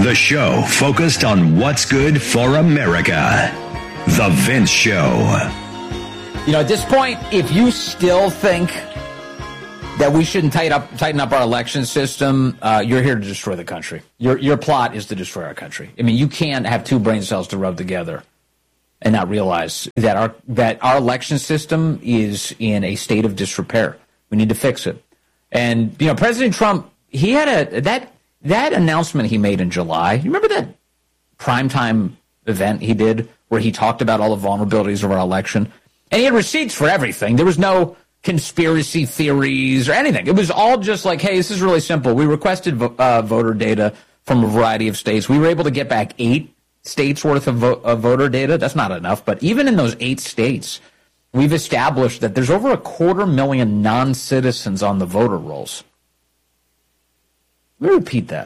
The show focused on what's good for America. The Vince Show. You know, at this point, if you still think that we shouldn't tighten up our election system, you're here to destroy the country. Your plot is to destroy our country. I mean, you can't have two brain cells to rub together and not realize that our election system is in a state of disrepair. We need to fix it. And, you know, President Trump, he had that announcement he made in July. You remember that primetime event he did where he talked about all the vulnerabilities of our election? And he had receipts for everything. There was no conspiracy theories or anything. It was all just like, hey, this is really simple. We requested voter data from a variety of states. We were able to get back 8 states worth of voter data. That's not enough. But even in those 8 states, we've established that there's over 250,000 non-citizens on the voter rolls. Let me repeat that.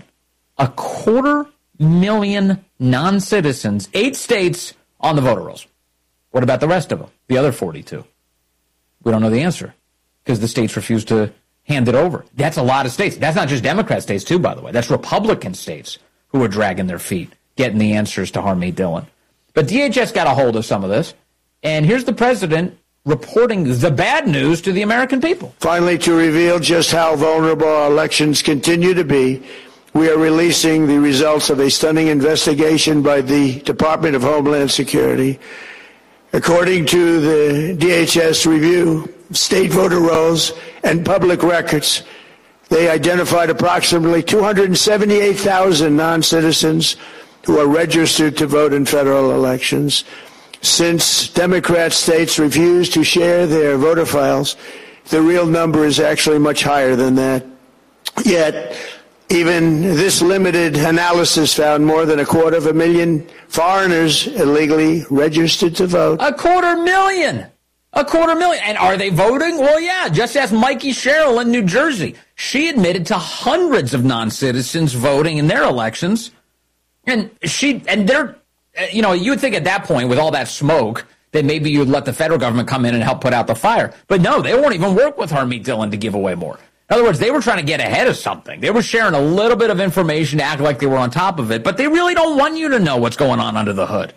250,000 non-citizens, 8 states on the voter rolls. What about the rest of them? The other 42? We don't know the answer because the states refuse to hand it over. That's a lot of states. That's not just Democrat states, too, by the way. That's Republican states who are dragging their feet, getting the answers to Harmeet Dillon. But DHS got a hold of some of this, and here's the president reporting the bad news to the American people. Finally, to reveal just how vulnerable our elections continue to be, we are releasing the results of a stunning investigation by the Department of Homeland Security. According to the DHS review of state voter rolls and public records, they identified approximately 278,000 non-citizens who are registered to vote in federal elections. Since Democrat states refuse to share their voter files, the real number is actually much higher than that. Yet, even this limited analysis found more than 250,000 foreigners illegally registered to vote. 250,000! 250,000! And are they voting? Well, yeah, just ask Mikey Sherrill in New Jersey. She admitted to hundreds of non-citizens voting in their elections. And they're, you know, you would think at that point, with all that smoke, that maybe you'd let the federal government come in and help put out the fire. But no, they won't even work with Harmeet Dillon to give away more. In other words, they were trying to get ahead of something. They were sharing a little bit of information to act like they were on top of it, but they really don't want you to know what's going on under the hood.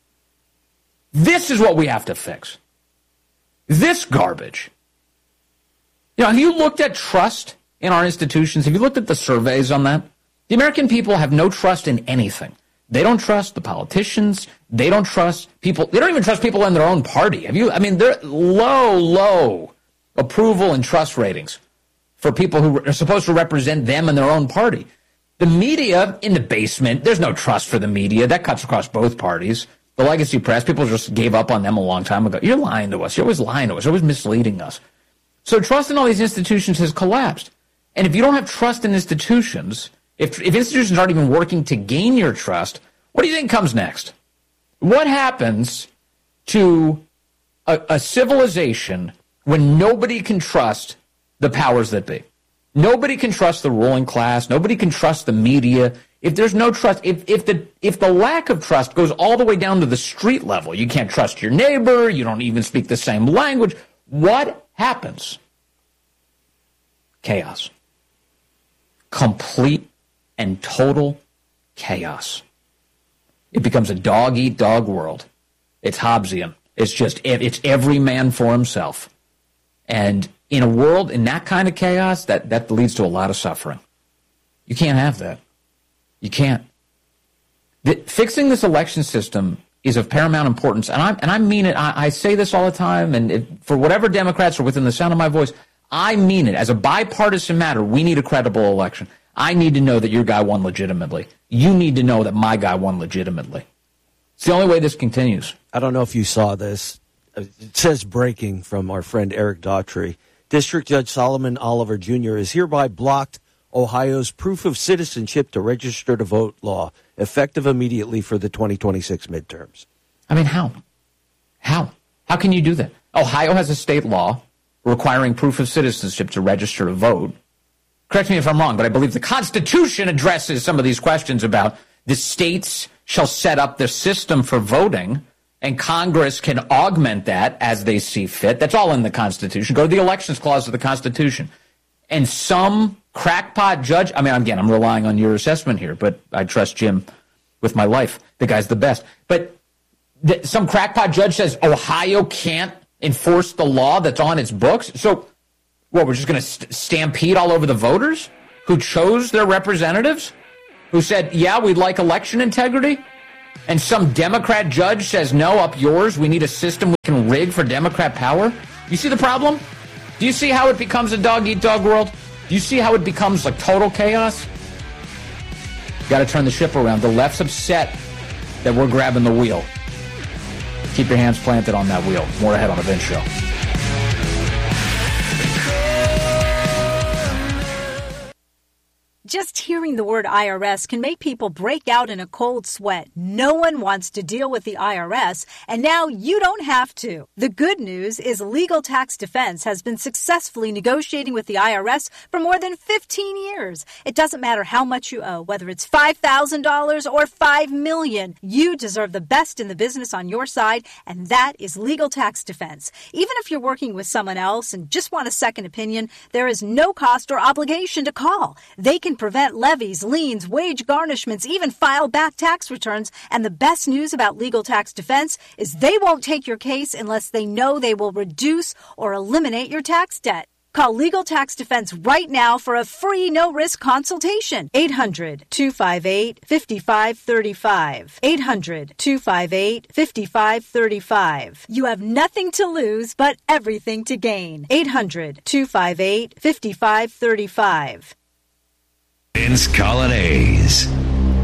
This is what we have to fix. This garbage. You know, have you looked at trust in our institutions? Have you looked at the surveys on that? The American people have no trust in anything. They don't trust the politicians. They don't trust people. They don't even trust people in their own party. They're low approval and trust ratings for people who are supposed to represent them and their own party. The media in the basement, there's no trust for the media. That cuts across both parties. The legacy press, people just gave up on them a long time ago. You're lying to us. You're always lying to us. You're always misleading us. So trust in all these institutions has collapsed. And if you don't have trust in institutions, if institutions aren't even working to gain your trust, what do you think comes next? What happens to a civilization when nobody can trust the powers that be? Nobody can trust the ruling class. Nobody can trust the media. If there's no trust, if the lack of trust goes all the way down to the street level, you can't trust your neighbor, you don't even speak the same language, what happens? Chaos. Complete and total chaos. It becomes a dog-eat-dog world. It's Hobbesian. It's every man for himself. And in a world, in that kind of chaos, that leads to a lot of suffering. You can't have that. You can't. Fixing this election system is of paramount importance, and I mean it. I say this all the time, and for whatever Democrats are within the sound of my voice, I mean it. As a bipartisan matter, we need a credible election. I need to know that your guy won legitimately. You need to know that my guy won legitimately. It's the only way this continues. I don't know if you saw this. It says breaking from our friend Eric Daughtry. District Judge Solomon Oliver Jr. has hereby blocked Ohio's proof of citizenship to register to vote law, effective immediately for the 2026 midterms. I mean, how? How can you do that? Ohio has a state law requiring proof of citizenship to register to vote. Correct me if I'm wrong, but I believe the Constitution addresses some of these questions about the states shall set up the system for voting, and Congress can augment that as they see fit. That's all in the Constitution. Go to the Elections Clause of the Constitution. And some crackpot judge, I mean, again, I'm relying on your assessment here, but I trust Jim with my life. The guy's the best. But some crackpot judge says Ohio can't enforce the law that's on its books. So, what, we're just going to stampede all over the voters who chose their representatives, who said, yeah, we'd like election integrity? And some Democrat judge says, no, up yours. We need a system we can rig for Democrat power. You see the problem? Do you see how it becomes a dog-eat-dog world? Do you see how it becomes like total chaos? Got to turn the ship around. The left's upset that we're grabbing the wheel. Keep your hands planted on that wheel. More ahead on The Vince Show. Just hearing the word IRS can make people break out in a cold sweat. No one wants to deal with the IRS, and now you don't have to. The good news is Legal Tax Defense has been successfully negotiating with the IRS for more than 15 years. It doesn't matter how much you owe, whether it's $5,000 or $5 million. You deserve the best in the business on your side, and that is Legal Tax Defense. Even if you're working with someone else and just want a second opinion, there is no cost or obligation to call. They can prevent levies, liens, wage garnishments, even file back tax returns. And the best news about Legal Tax Defense is they won't take your case unless they know they will reduce or eliminate your tax debt. Call Legal Tax Defense right now for a free no-risk consultation. 800-258-5535. 800-258-5535. You have nothing to lose but everything to gain. 800-258-5535. Vince Coglianese.